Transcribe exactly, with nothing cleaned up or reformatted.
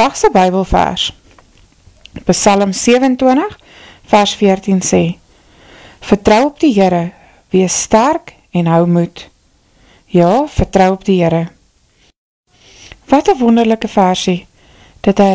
Vandagse Bybelvers, Psalm sewe en twintig, vers veertien sê, Vertrou op die Here, wees sterk en hou moed. Ja, vertrou op die Here. Wat 'n wonderlike versie, dit